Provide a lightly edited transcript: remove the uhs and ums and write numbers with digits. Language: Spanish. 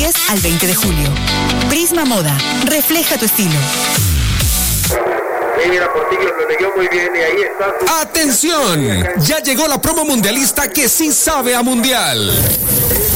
10 al 20 de julio. Prisma Moda, refleja tu estilo. Mira, Portillo lo leyó muy bien y ahí está. ¡Atención! Ya llegó la promo mundialista que sí sabe a mundial.